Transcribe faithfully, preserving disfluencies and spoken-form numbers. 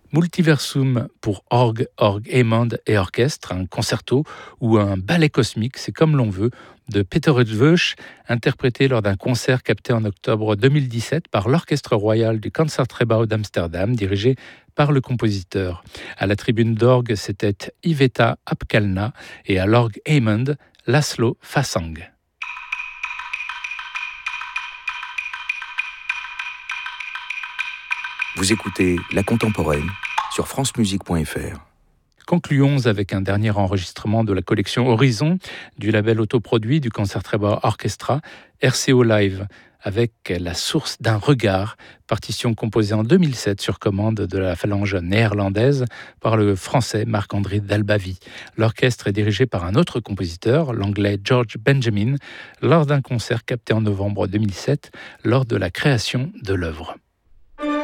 Multiversum pour orgue, orgue Hammond et orchestre, un concerto ou un ballet cosmique, c'est comme l'on veut, de Peter Eötvös, interprété lors d'un concert capté en octobre deux mille dix-sept par l'Orchestre royal du Concertgebouw d'Amsterdam, dirigé par le compositeur. À la tribune d'orgue, c'était Iveta Apkalna et à l'orgue Hammond, Laszlo Fassang. Vous écoutez La Contemporaine sur francemusique point f r. Concluons avec un dernier enregistrement de la collection Horizon du label autoproduit du Concertgebouw Orchestra, R C O Live, avec La source d'un regard, partition composée en deux mille sept sur commande de la phalange néerlandaise par le français Marc-André Dalbavie. L'orchestre est dirigé par un autre compositeur, l'anglais George Benjamin, lors d'un concert capté en novembre deux mille sept, lors de la création de l'œuvre.